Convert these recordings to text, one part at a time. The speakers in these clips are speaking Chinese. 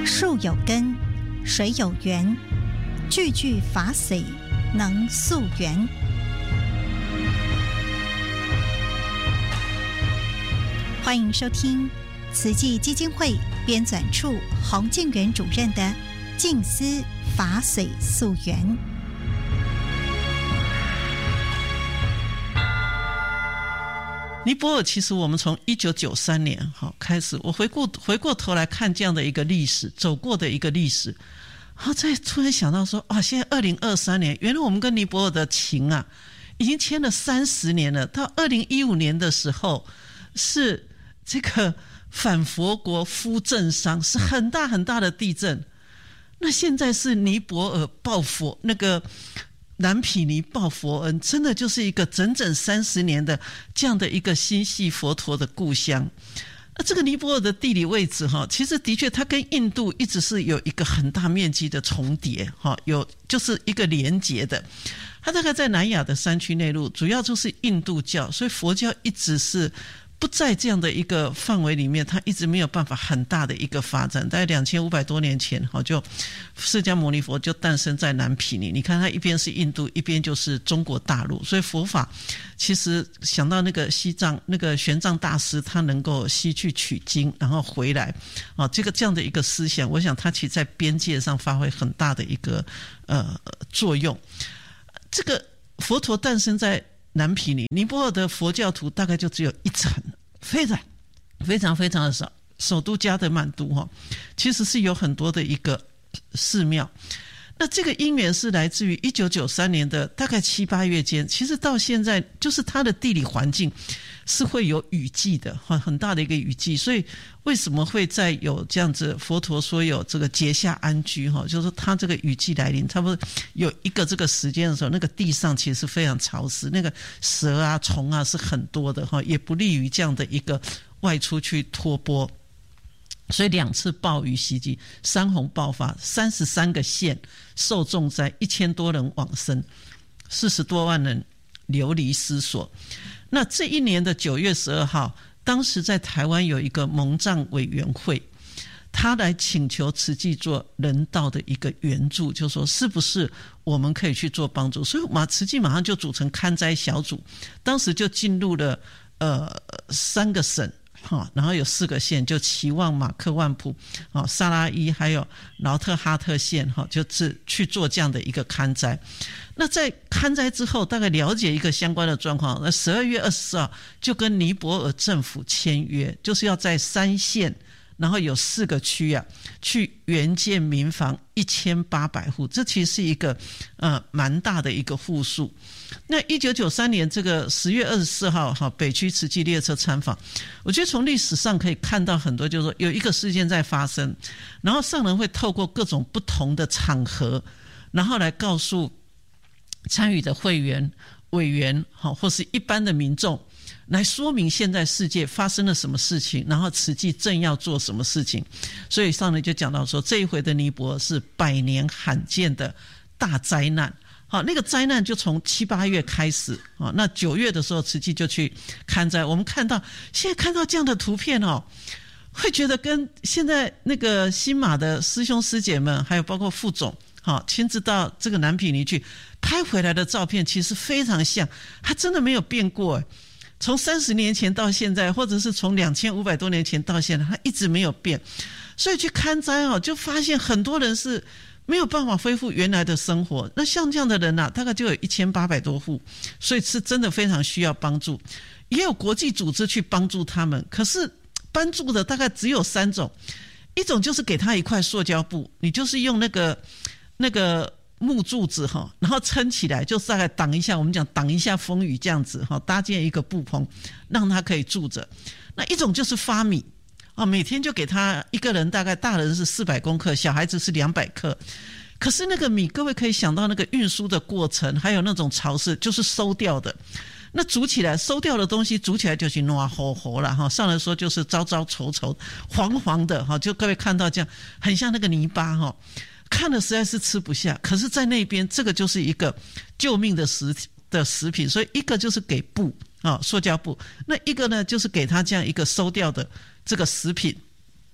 树有根，水有源，句句法髓能溯源。欢迎收听慈济基金会编纂处洪敬元主任的静思法髓溯源。 尼泊尔其实我们从1993年开始，我回过头来看这样的一个历史，走过的一个历史，然后再突然想到说，现在2023年，原来我们跟尼泊尔的情啊，已经签了30年了。到2015年的时候，是这个反佛国夫正商，是很大很大的地震。那现在是尼泊尔报佛，那个南毗尼报佛恩，真的就是一个整整30年的这样的一个心系佛陀的故乡。那这个尼泊尔的地理位置其实的确它跟印度一直是有一个很大面积的重叠，有就是一个连结的。它大概在南亚的山区内陆，主要就是印度教，所以佛教一直是不在这样的一个范围里面，它一直没有办法很大的一个发展。大概2500多年前，就释迦牟尼佛就诞生在南毗尼。你看，它一边是印度，一边就是中国大陆，所以佛法其实想到那个西藏那个玄奘大师，他能够西去取经，然后回来，这样的一个思想，我想他其实在边界上发挥很大的一个作用。这个佛陀诞生在南毗尼，尼泊尔的佛教徒大概就只有一层，非常的少。首都加德满都其实是有很多的一个寺庙。那这个因缘是来自于1993年的大概7、8月间，其实到现在就是它的地理环境是会有雨季的，很大的一个雨季。所以为什么会在有这样子佛陀说有这个结下安居，就是他这个雨季来临，差不多有一个这个时间的时候，那个地上其实非常潮湿，那个蛇啊虫啊是很多的，也不利于这样的一个外出去托钵。所以2次暴雨袭击，山洪爆发，33个县受重灾，1000多人往生，40多万人流离失所。那这一年的9月12号，当时在台湾有一个蒙藏委员会，他来请求慈济做人道的一个援助，就说是不是我们可以去做帮助。所以慈济马上就组成勘灾小组，当时就进入了3个省，然后有4个县，就期望马克万普、萨拉伊还有劳特哈特县，就是去做这样的一个勘灾。那在勘灾之后，大概了解一个相关的状况，那12月24号就跟尼泊尔政府签约，就是要在3县，然后有4个区去援建民房1800户，这其实是一个蛮大的一个户数。那1993年这个10月24号北区慈济列车参访，我觉得从历史上可以看到很多，就是说有一个事件在发生，然后上人会透过各种不同的场合，然后来告诉参与的会员、委员或是一般的民众，来说明现在世界发生了什么事情，然后慈济正要做什么事情。所以上人就讲到说，这一回的尼泊尔是100年罕见的大灾难。那个灾难就从7、8月开始，那9月的时候慈济就去勘灾。我们现在看到这样的图片会觉得跟现在那个新马的师兄师姐们，还有包括副总亲自到这个南毗尼去拍回来的照片，其实非常像，它真的没有变过。从30年前到现在，或者是从2500多年前到现在，它一直没有变。所以去勘灾就发现很多人是没有办法恢复原来的生活。那像这样的人大概就有1800多户，所以是真的非常需要帮助。也有国际组织去帮助他们，可是帮助的大概只有3种，一种就是给他一块塑胶布，你就是用那个木柱子然后撑起来，就大概挡一下，我们讲挡一下风雨这样子搭建一个布棚，让他可以住着。那一种就是发米每天就给他一个人，大概大人是400公克，小孩子是200克。可是那个米，各位可以想到那个运输的过程，还有那种潮湿，就是收掉的。那煮起来，收掉的东西煮起来就是糯糊糊了上来说就是糟糟稠稠、黄黄的就各位看到这样，很像那个泥巴看了实在是吃不下。可是在那边，这个就是一个救命的食品，所以一个就是给布塑胶布，那一个呢就是给他这样一个收掉的这个食品。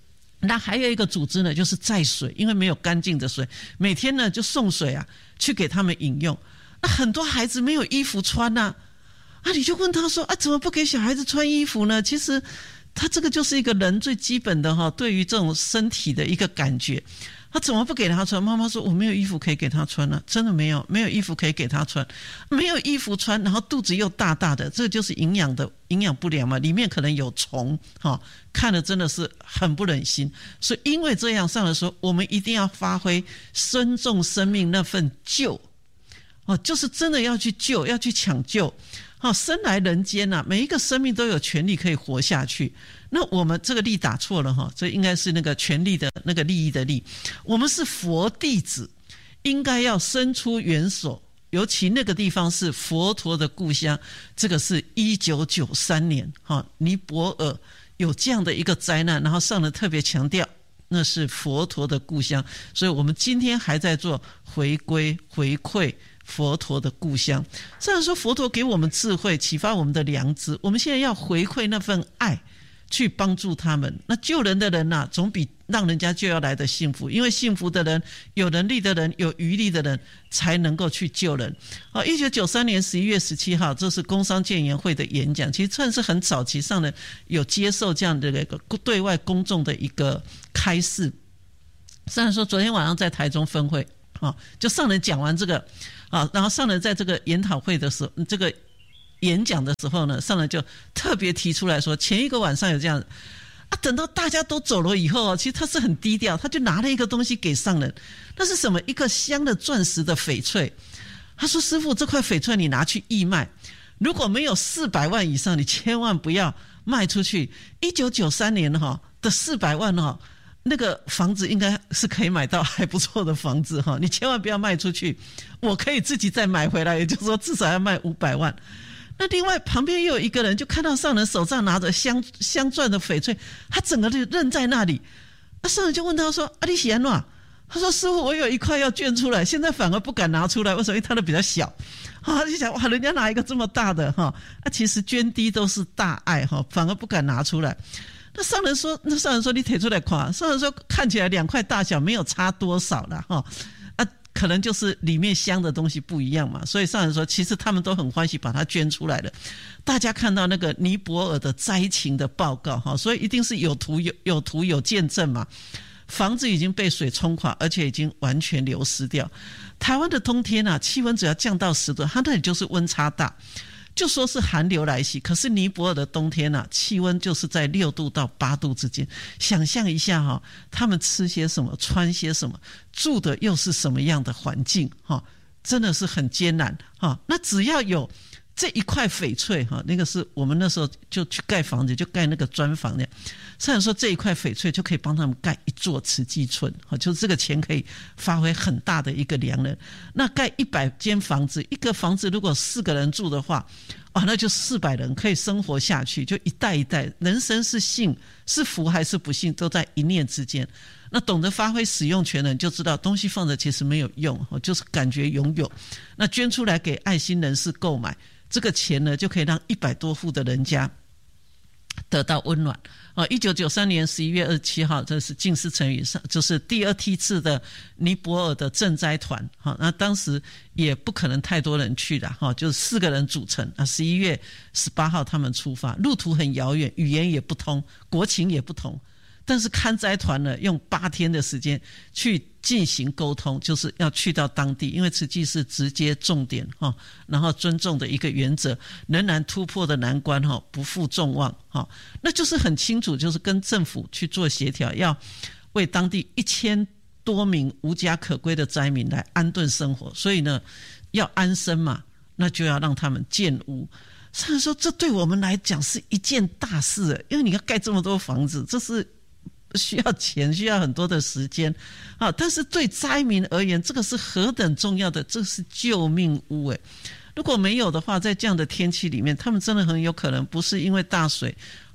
那还有一个组织呢，就是载水，因为没有干净的水，每天呢就送水啊去给他们饮用。那很多孩子没有衣服穿啊，你就问他说啊，怎么不给小孩子穿衣服呢？其实他这个就是一个人最基本的对于这种身体的一个感觉。他怎么不给他穿？妈妈说我没有衣服可以给他穿啊，真的没有衣服可以给他穿，没有衣服穿，然后肚子又大大的，这就是营养不良嘛，里面可能有虫，看了真的是很不忍心。所以因为这样，上来说我们一定要发挥尊重生命那份救，就是真的要去救，要去抢救。生来人间啊，每一个生命都有权利可以活下去。那我们这个利打错了这应该是那个权利的那个利益的利。我们是佛弟子，应该要伸出援手，尤其那个地方是佛陀的故乡。这个是1993年尼泊尔有这样的一个灾难，然后上人特别强调那是佛陀的故乡，所以我们今天还在做回馈佛陀的故乡。虽然说佛陀给我们智慧，启发我们的良知，我们现在要回馈那份爱，去帮助他们。那救人的人啊，总比让人家就要来的幸福，因为幸福的人、有能力的人、有余力的人才能够去救人。1993年11月17号，这是工商建研会的演讲，其实算是很早期上的有接受这样的一个对外公众的一个开示。虽然说昨天晚上在台中分会就上人讲完这个然后上人在这个研讨会的时候，这个演讲的时候呢，上人就特别提出来说，前一个晚上有这样等到大家都走了以后其实他是很低调，他就拿了一个东西给上人。那是什么？一个镶的钻石的翡翠。他说师父，这块翡翠你拿去义卖，如果没有400万以上，你千万不要卖出去。1993年的400万那个房子应该是可以买到还不错的房子你千万不要卖出去，我可以自己再买回来，也就是说至少要卖500万。那另外旁边又有一个人就看到上人手上拿着镶钻的翡翠，他整个就愣在那里。上人就问他说你是怎样？他说师父，我有一块要捐出来，现在反而不敢拿出来，为什么？因为他的比较小就想哇，人家拿一个这么大的其实捐滴都是大爱反而不敢拿出来。那上人说你提出来看，上人说看起来2块大小没有差多少啦可能就是里面镶的东西不一样嘛，所以上人说其实他们都很欢喜把它捐出来了。大家看到那个尼泊尔的灾情的报告所以一定是有图有见证嘛。房子已经被水冲垮，而且已经完全流失掉。台湾的冬天气温只要降到10度，它那里就是温差大，就说是寒流来袭。可是尼泊尔的冬天气温就是在6度到8度之间。想象一下他们吃些什么，穿些什么，住的又是什么样的环境真的是很艰难那只要有这一块翡翠那个是我们那时候就去盖房子，就盖那个砖房的。虽然说这一块翡翠就可以帮他们盖一座慈济村就是这个钱可以发挥很大的一个良能。那盖100间房子，一个房子如果4个人住的话那就400人可以生活下去，就一代一代。人生是幸是福还是不幸，都在一念之间。那懂得发挥使用权的人就知道，东西放着其实没有用就是感觉拥有。那捐出来给爱心人士购买，这个钱呢就可以让100多户的人家得到温暖1993年11月27号，这是净思成语上，就是第2梯次的尼泊尔的赈灾团那当时也不可能太多人去了就是4个人组成11月18号他们出发，路途很遥远，语言也不通，国情也不同。但是看灾团呢，用8天的时间去进行沟通，就是要去到当地，因为慈济是直接重点然后尊重的一个原则，仍然突破的难关不负众望那就是很清楚，就是跟政府去做协调，要为当地1000多名无家可归的灾民来安顿生活。所以呢，要安身嘛，那就要让他们建屋。所以说这对我们来讲是一件大事因为你要盖这么多房子，这是需要钱，需要很多的时间但是对灾民而言，这个是何等重要的，这是救命屋如果没有的话，在这样的天气里面，他们真的很有可能不是因为大水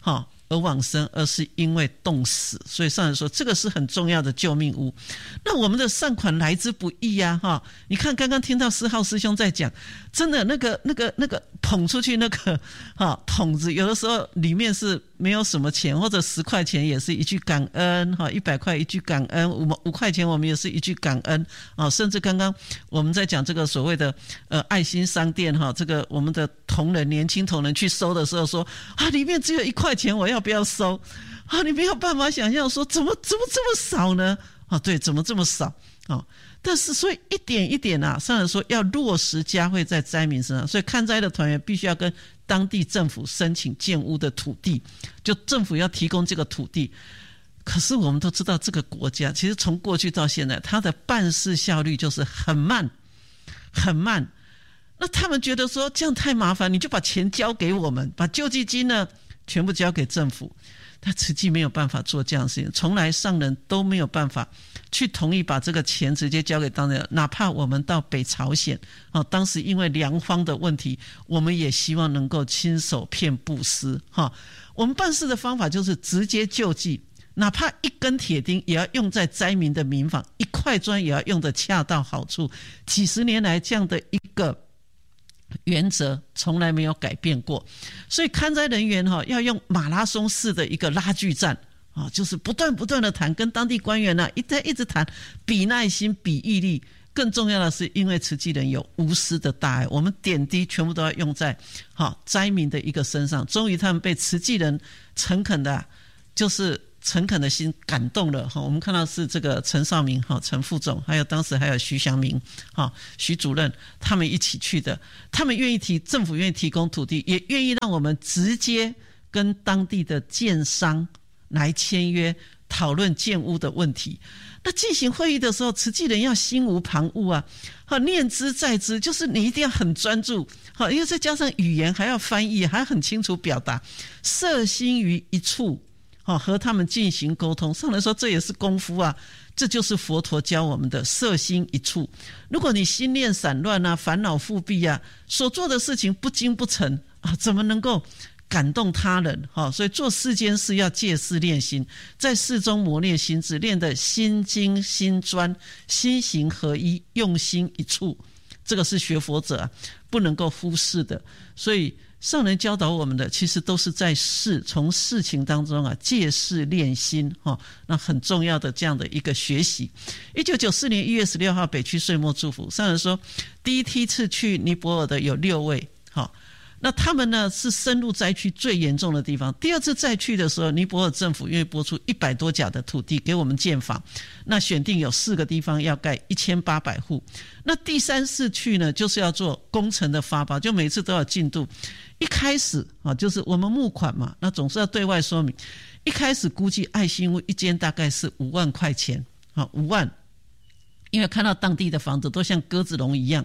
而往生，而是因为冻死。所以上人说这个是很重要的救命屋。那我们的善款来之不易啊，你看刚刚听到4号师兄在讲，真的那个捧出去那个桶子，有的时候里面是没有什么钱，或者10块钱也是一句感恩，100块一句感恩，5块钱我们也是一句感恩甚至刚刚我们在讲这个所谓的爱心商店这个我们的同仁年轻同仁去收的时候说里面只有1块钱，我要不要收你没有办法想象说怎么这么少呢对，怎么这么少但是所以一点一点上人说要落实嘉惠在灾民身上，所以看灾的团员必须要跟当地政府申请建屋的土地，就政府要提供这个土地。可是我们都知道这个国家其实从过去到现在它的办事效率就是很慢很慢，那他们觉得说这样太麻烦，你就把钱交给我们，把救济金呢全部交给政府。他慈济没有办法做这样的事情，从来上人都没有办法去同意把这个钱直接交给当地人。哪怕我们到北朝鲜当时因为粮荒的问题，我们也希望能够亲手骗布施我们办事的方法就是直接救济，哪怕一根铁钉也要用在灾民的民房，一块砖也要用得恰到好处。几十年来这样的一个原则从来没有改变过，所以看灾人员要用马拉松式的一个拉锯战就是不断的谈，跟当地官员一直谈，比耐心比毅力。更重要的是因为慈济人有无私的大爱，我们点滴全部都要用在灾民的一个身上。终于他们被慈济人诚恳的就是诚恳的心感动了我们看到是这个陈少明陈副总，还有当时还有徐祥明徐主任，他们一起去的。他们愿意政府愿意提供土地，也愿意让我们直接跟当地的建商来签约讨论建屋的问题。那进行会议的时候，慈济人要心无旁骛念之在之，就是你一定要很专注因为再加上语言还要翻译，还要很清楚表达，摄心于一处和他们进行沟通。上来说这也是功夫这就是佛陀教我们的摄心一处。如果你心念散乱烦恼复辟所做的事情不精不诚怎么能够感动他人所以做世间事要借事练心，在事中磨练心智，练得心精心专，心行合一，用心一处。这个是学佛者不能够忽视的。所以上人教导我们的其实都是在从事情当中借事练心那很重要的这样的一个学习。1994年1月16号北区岁末祝福，上人说第一梯次去尼泊尔的有6位那他们呢是深入灾区最严重的地方。第二次再去的时候，尼泊尔政府愿意拨出100多甲的土地给我们建房，那选定有4个地方要盖1800户。那第3次去呢，就是要做工程的发包，就每次都有进度。一开始就是我们募款嘛，那总是要对外说明。一开始估计爱心屋一间大概是5万块钱5万，因为看到当地的房子都像鸽子笼一样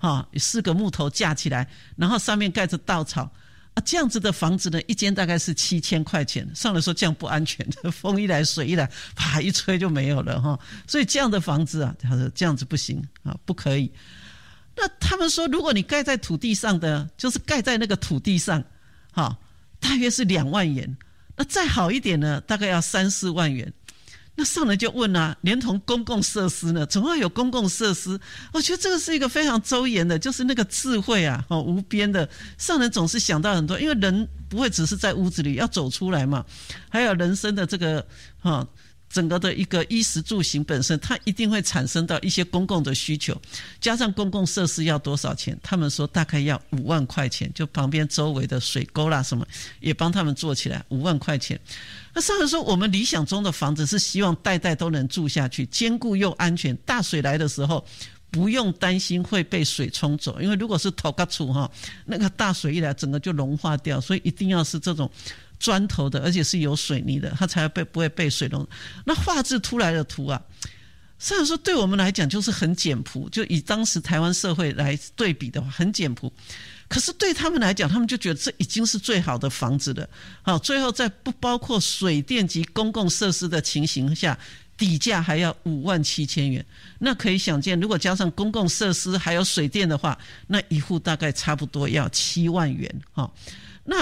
4个木头架起来，然后上面盖着稻草这样子的房子呢，一间大概是7000块钱。上来说这样不安全的，风一来水一来啪一吹就没有了所以这样的房子他说这样子不行不可以。那他们说如果你盖在土地上的，就是盖在那个土地上大约是2万元，那再好一点呢大概要3-4万元。那上人就问连同公共设施呢，总要有公共设施。我觉得这个是一个非常周延的，就是那个智慧无边的。上人总是想到很多，因为人不会只是在屋子里，要走出来嘛，还有人生的这个整个的一个衣食住行本身，它一定会产生到一些公共的需求，加上公共设施要多少钱？他们说大概要5万块钱，就旁边周围的水沟啦什么也帮他们做起来，5万块钱。那上人说我们理想中的房子是希望代代都能住下去，坚固又安全，大水来的时候不用担心会被水冲走，因为如果是土埆厝那个大水一来整个就融化掉，所以一定要是这种砖头的，而且是有水泥的，它才不会被水弄。那画制出来的图虽然说对我们来讲就是很简朴，就以当时台湾社会来对比的话很简朴，可是对他们来讲，他们就觉得这已经是最好的房子了最后在不包括水电及公共设施的情形下，底价还要57000元。那可以想见，如果加上公共设施还有水电的话，那一户大概差不多要7万元那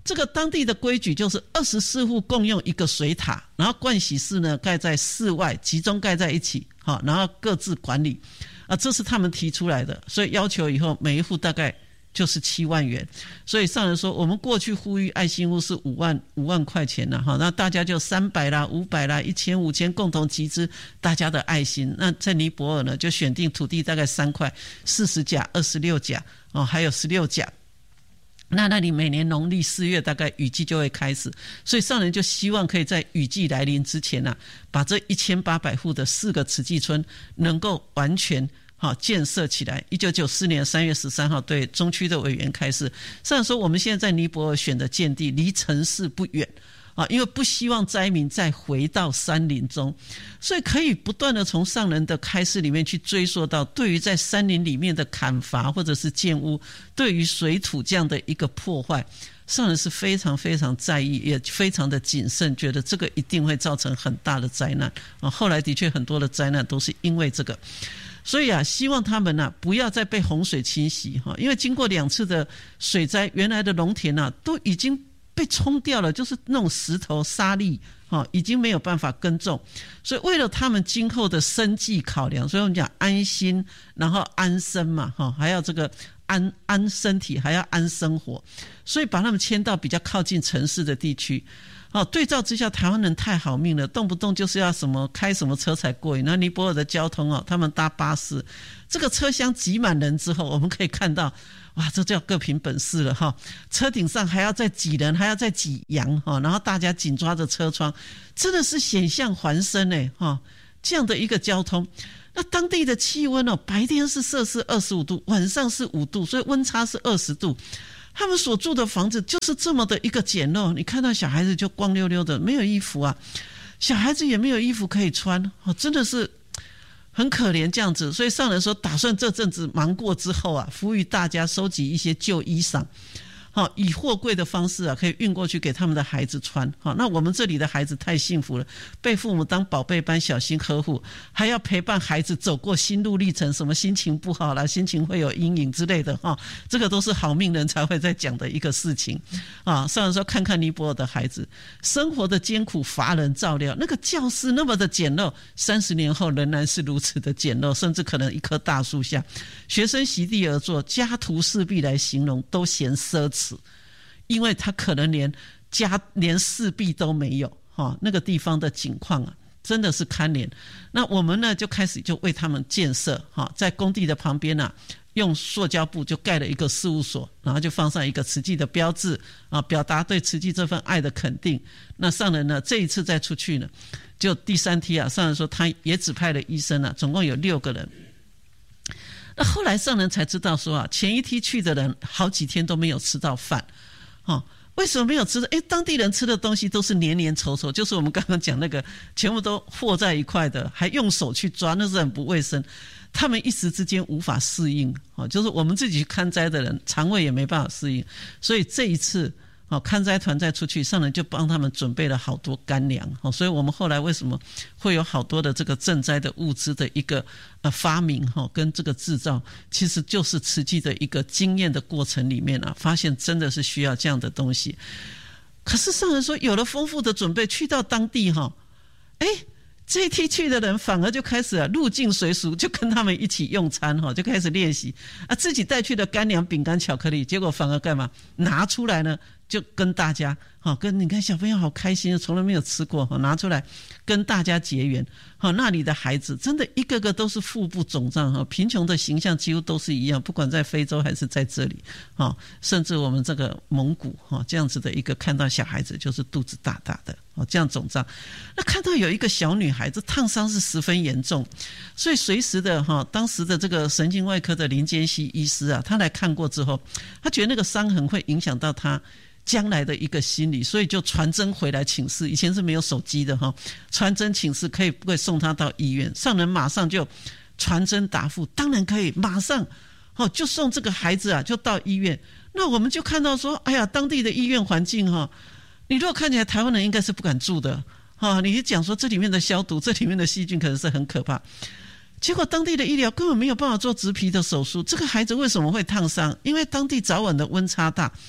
这个当地的规矩就是24户共用一个水塔，然后盥洗室呢盖在室外，集中盖在一起，然后各自管理这是他们提出来的，所以要求以后每一户大概就是7万元。所以上人说我们过去呼吁爱心屋是5万块钱啦，那大家就300啦500啦1000 5000共同集资大家的爱心。那在尼泊尔呢就选定土地大概3块40甲26甲还有16甲。那里每年农历4月大概雨季就会开始，所以上人就希望可以在雨季来临之前把这1800户的4个慈济村能够完全建设起来。1994年3月13号对中区的委员开示，上人说我们现在在尼泊尔选的建地离城市不远因为不希望灾民再回到山林中，所以可以不断的从上人的开示里面去追溯到对于在山林里面的砍伐或者是建屋对于水土这样的一个破坏，上人是非常非常在意，也非常的谨慎，觉得这个一定会造成很大的灾难后来的确很多的灾难都是因为这个。所以希望他们不要再被洪水侵袭因为经过2次的水灾，原来的农田都已经被冲掉了，就是那种石头沙砾已经没有办法耕种。所以为了他们今后的生计考量，所以我们讲安心然后安身嘛还要这个安身体还要安生活，所以把他们迁到比较靠近城市的地区对照之下，台湾人太好命了，动不动就是要开什么车才过瘾。那尼泊尔的交通他们搭巴士，这个车厢挤满人之后，我们可以看到哇，这叫各凭本事了车顶上还要再挤人，还要再挤羊然后大家紧抓着车窗，真的是险象环生这样的一个交通。那当地的气温白天是摄氏25度，晚上是5度，所以温差是20度。他们所住的房子就是这么的一个简陋，你看到小孩子就光溜溜的，没有衣服小孩子也没有衣服可以穿真的是很可怜这样子。所以上人说打算这阵子忙过之后呼吁大家收集一些旧衣裳以货柜的方式可以运过去给他们的孩子穿那我们这里的孩子太幸福了，被父母当宝贝般小心呵护，还要陪伴孩子走过心路历程，什么心情不好啦，心情会有阴影之类的这个都是好命人才会在讲的一个事情上人说看看尼泊尔的孩子生活的艰苦乏人照料，那个教室那么的简陋，30年后仍然是如此的简陋，甚至可能一棵大树下学生席地而坐，家徒四壁来形容都嫌奢侈，因为他可能连四壁都没有那个地方的景况真的是堪怜。那我们呢就开始就为他们建设在工地的旁边用塑胶布就盖了一个事务所，然后就放上一个慈济的标志表达对慈济这份爱的肯定。那上人呢这一次再出去呢，就第3梯上人说他也指派了医生总共有6个人。那后来上人才知道说前一梯去的人好几天都没有吃到饭为什么没有吃的？当地人吃的东西都是黏黏稠稠，就是我们刚刚讲那个全部都和在一块的，还用手去抓，那是很不卫生。他们一时之间无法适应就是我们自己去看灾的人肠胃也没办法适应。所以这一次看灾团再出去，上人就帮他们准备了好多干粮所以我们后来为什么会有好多的这个赈灾的物资的一个发明跟这个制造，其实就是慈济的一个经验的过程里面发现真的是需要这样的东西。可是上人说有了丰富的准备，去到当地这一梯去的人反而就开始入境随俗，就跟他们一起用餐就开始练习自己带去的干粮饼干巧克力，结果反而干嘛拿出来呢，就跟大家跟你看小朋友好开心，从来没有吃过拿出来跟大家结缘那里的孩子真的一个个都是腹部肿胀贫穷的形象几乎都是一样，不管在非洲还是在这里甚至我们这个蒙古这样子的一个看到小孩子就是肚子大大的这样肿胀。那看到有一个小女孩子烫伤是十分严重，所以随时的当时的这个神经外科的林坚熙医师他来看过之后，他觉得那个伤痕会影响到他将来的一个心理，所以就传真回来请示，以前是没有手机的传真请示可以不可以送他到医院。上人马上就传真答复，当然可以，马上就送这个孩子就到医院。那我们就看到说哎呀，当地的医院环境你如果看起来台湾人应该是不敢住的你讲说这里面的消毒，这里面的细菌可能是很可怕，结果当地的医疗根本没有办法做植皮的手术。这个孩子为什么会烫伤？因为当地早晚的温差大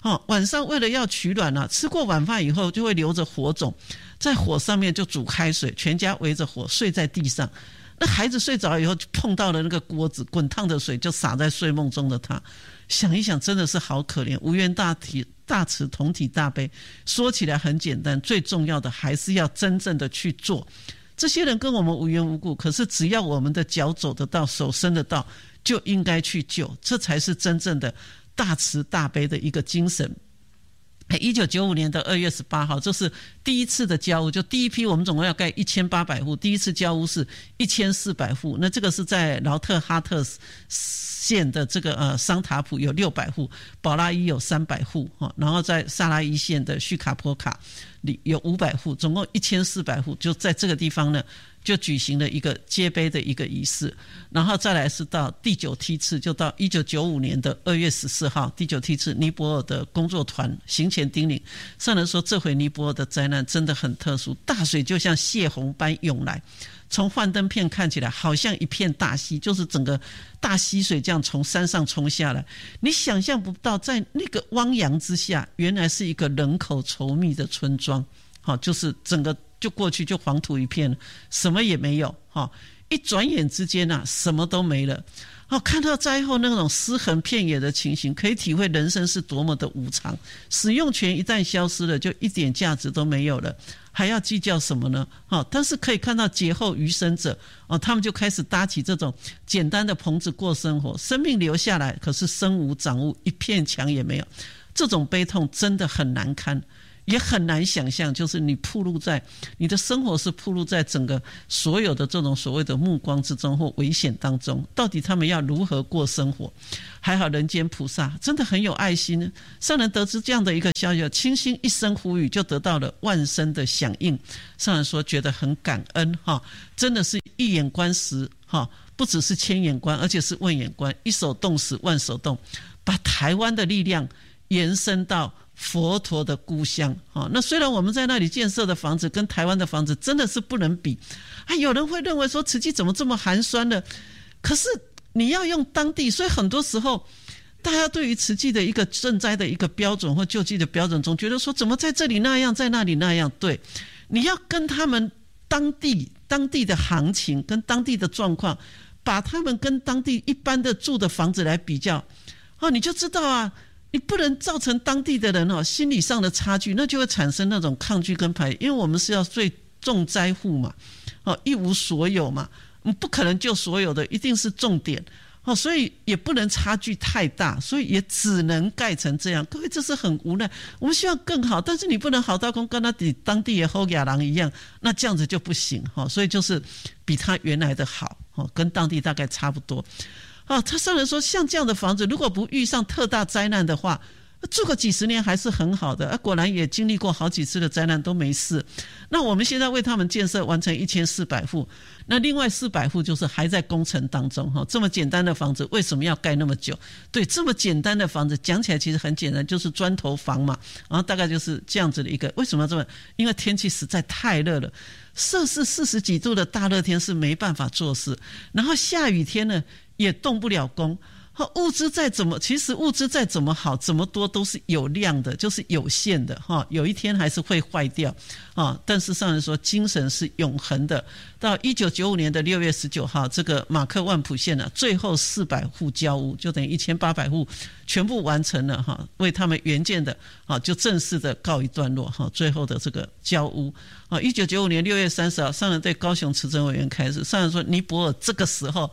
晚上为了要取暖啊，吃过晚饭以后就会留着火种，在火上面就煮开水，全家围着火睡在地上。那孩子睡着以后就碰到了那个锅子，滚烫的水就洒在睡梦中的他。想一想真的是好可怜，无缘大慈同体大悲。说起来很简单，最重要的还是要真正的去做。这些人跟我们无缘无故，可是只要我们的脚走得到，手伸得到，就应该去救，这才是真正的大慈大悲的一个精神。1995年2月18号，这是第一次的交屋，就第一批我们总共要盖1800户，第一次交屋是1400户。那这个是在劳特哈特县的这个桑塔普有600户，宝拉伊有300户，然后在萨拉伊县的叙卡坡卡里有500户，总共1400户，就在这个地方呢就举行了一个接碑的一个仪式。然后再来是到第9梯次，就到1995年2月14号，第9梯次尼泊尔的工作团行前叮咛，上人说这回尼泊尔的灾难真的很特殊，大水就像泄洪般涌来，从幻灯片看起来好像一片大溪，就是整个大溪水这样从山上冲下来，你想象不到在那个汪洋之下原来是一个人口稠密的村庄，就是整个就过去就黄土一片了，什么也没有，一转眼之间啊，什么都没了。看到灾后那种尸横遍野的情形，可以体会人生是多么的无常。使用权一旦消失了，就一点价值都没有了，还要计较什么呢？但是可以看到劫后余生者，他们就开始搭起这种简单的棚子过生活，生命留下来，可是身无长物，一片墙也没有。这种悲痛真的很难堪，也很难想象，就是你的生活是暴露在整个所有的这种所谓的目光之中或危险当中，到底他们要如何过生活？还好人间菩萨真的很有爱心，上人得知这样的一个消息，轻轻一声呼吁就得到了万声的响应。上人说觉得很感恩，真的是一眼观十，不只是千眼观，而且是万眼观，一手动十万手动，把台湾的力量延伸到佛陀的故乡。那虽然我们在那里建设的房子跟台湾的房子真的是不能比，有人会认为说慈济怎么这么寒酸呢？可是你要用当地，所以很多时候大家对于慈济的一个赈灾的一个标准或救济的标准，总觉得说怎么在这里那样，在那里那样。对，你要跟他们当地的行情跟当地的状况，把他们跟当地一般的住的房子来比较，你就知道啊，你不能造成当地的人心理上的差距，那就会产生那种抗拒跟排，因为我们是要最重灾户嘛，一无所有嘛，不可能救所有的，一定是重点，所以也不能差距太大，所以也只能盖成这样。各位，这是很无奈，我们希望更好，但是你不能好到跟他当地的后亚郎一样，那这样子就不行，所以就是比他原来的好，跟当地大概差不多。他上人说像这样的房子如果不遇上特大灾难的话，住个几十年还是很好的，果然也经历过好几次的灾难都没事。那我们现在为他们建设完成1400户，那另外400户就是还在工程当中。这么简单的房子为什么要盖那么久？对，这么简单的房子讲起来其实很简单，就是砖头房嘛，然后大概就是这样子的一个。为什么要这么？因为天气实在太热了，摄氏40几度的大热天是没办法做事，然后下雨天呢也动不了工。物资再怎么，其实物资再怎么好怎么多都是有量的，就是有限的，有一天还是会坏掉，但是上人说精神是永恒的。到1995年6月19号，这个马克万普县最后400户交屋，就等于1800户全部完成了，为他们原建的就正式的告一段落，最后的这个交屋。1995年6月30号，上人对高雄慈诚委员开示，上人说尼泊尔这个时候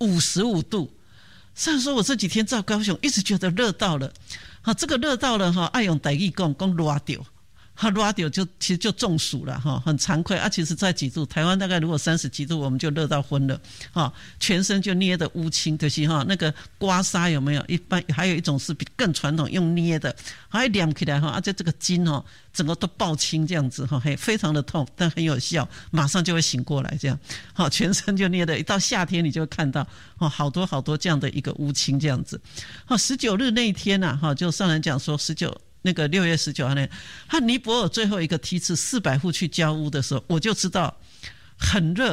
55度。上人说我这几天到高雄一直觉得热到了，这个热到了爱用台语讲热到，热到就其实就中暑了，很惭愧啊。其实在几度，台湾大概如果30几度我们就热到昏了，全身就捏的乌青，就是那个刮痧有没有？一般还有一种是比更传统用捏的，还凉起来而且这个筋整个都爆青这样子，非常的痛，但很有效，马上就会醒过来这样，全身就捏的，一到夏天你就会看到好多好多这样的一个乌青这样子。19日那一天就上人讲说6月19号呢，和尼泊尔最后一个梯次400户去交屋的时候，我就知道很热，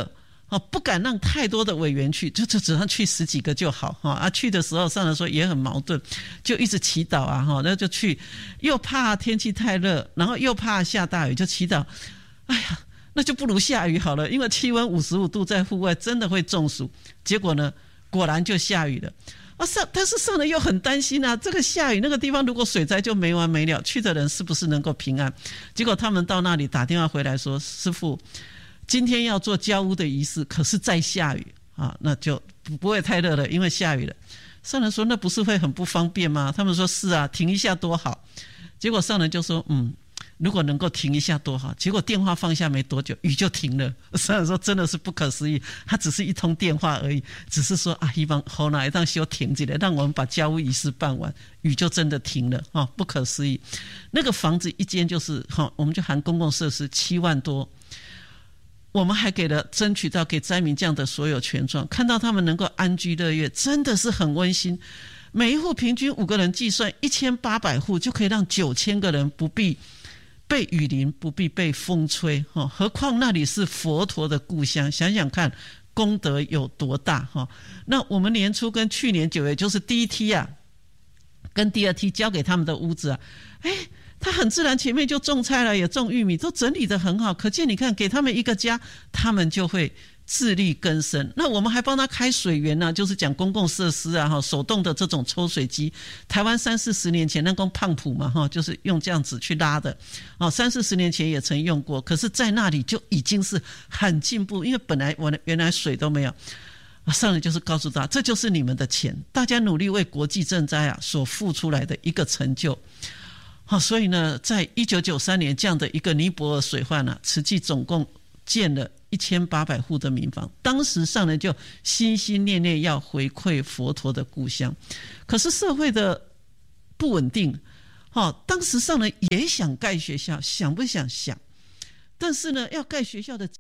不敢让太多的委员去，就只让去10几个就好去的时候上人说也很矛盾，就一直祈祷那就去，又怕天气太热，然后又怕下大雨，就祈祷，哎呀，那就不如下雨好了，因为气温55度在户外真的会中暑。结果呢，果然就下雨了。但是上人又很担心这个下雨那个地方如果水灾就没完没了，去的人是不是能够平安？结果他们到那里打电话回来说，师父今天要做交屋的仪式，可是再下雨那就不会太热了，因为下雨了。上人说那不是会很不方便吗？他们说是啊，停一下多好。结果上人就说如果能够停一下多好。结果电话放下没多久，雨就停了。上人说真的是不可思议，他只是一通电话而已，只是说希望后来让修停起来，让我们把交屋仪式办完，雨就真的停了不可思议。那个房子一间就是我们就含公共设施7万多，我们还争取到给灾民这样的所有权状，看到他们能够安居乐业，真的是很温馨。每一户平均5个人计算1800户，就可以让9000个人不必被雨淋，不必被风吹何况那里是佛陀的故乡，想想看功德有多大那我们年初跟去年9月就是第一梯跟第二梯交给他们的屋子他很自然前面就种菜了，也种玉米，都整理得很好，可见你看给他们一个家，他们就会自力更生。那我们还帮他开水源就是讲公共设施手动的这种抽水机，台湾30-40年前那种胖普嘛就是用这样子去拉的30-40年前也曾用过，可是在那里就已经是很进步，因为本来我原来水都没有。上人就是告诉他，这就是你们的钱，大家努力为国际赈灾所付出来的一个成就。所以呢，在1993年这样的一个尼泊尔水患慈济总共建了1800户的民房，当时上人就心心念念要回馈佛陀的故乡。可是社会的不稳定当时上人也想盖学校，想不想？想。但是呢，要盖学校的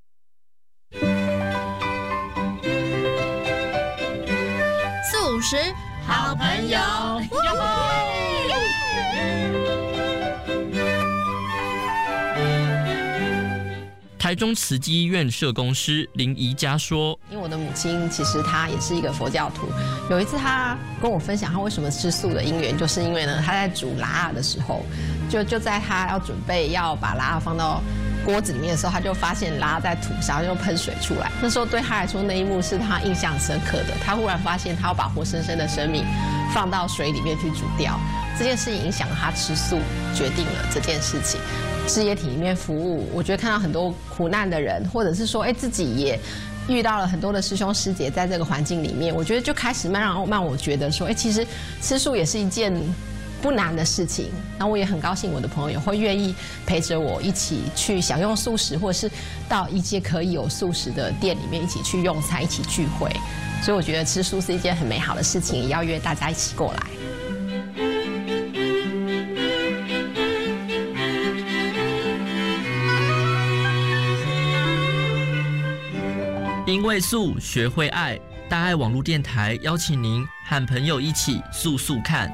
40好朋友， 台中慈济医院社工师林怡佳说：“ 因为我的母亲其实她也是一个佛教徒，有一次她跟我分享她为什么吃素的因缘，就是因为呢她在煮拉的时候，就在她要准备要把拉放到锅子里面的时候，她就发现拉在土上就喷水出来。那时候对她来说那一幕是她印象深刻的。她忽然发现她要把活生生的生命放到水里面去煮掉，这件事情影响了她吃素，决定了这件事情。”事业体里面服务，我觉得看到很多苦难的人，或者是说自己也遇到了很多的师兄师姐在这个环境里面，我觉得就开始让我觉得说其实吃素也是一件不难的事情。然后我也很高兴我的朋友会愿意陪着我一起去享用素食，或者是到一些可以有素食的店里面一起去用餐，一起聚会。所以我觉得吃素是一件很美好的事情，也要约大家一起过来。 因为素学会爱，大爱网络电台邀请您和朋友一起素素看。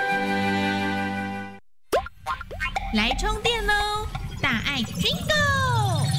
来充电喽！大爱 Jingle。